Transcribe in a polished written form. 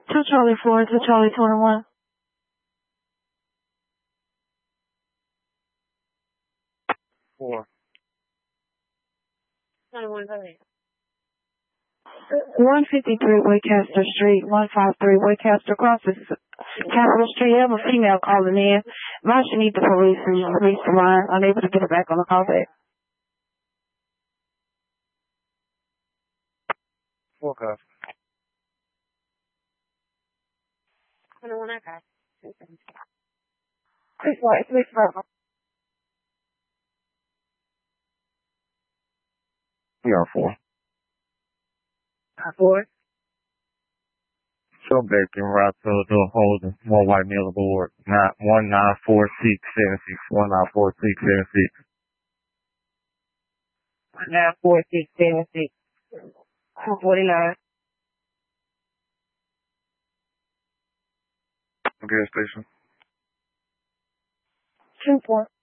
2 Charlie 4 to Charlie 21. 4. 21, go ahead. 153 Waycaster Street, 153 Waycaster crosses Capitol Street. I have a female calling in. Now she needs the police and release the line. Unable to get her back on the call back. 4 cuff. 21, I got you. Chris White, please verbal. We are 4. 4. So Bacon, right to the holding, more white male aboard. 194676. 194676. 94676. 249. Gas station. 2 4.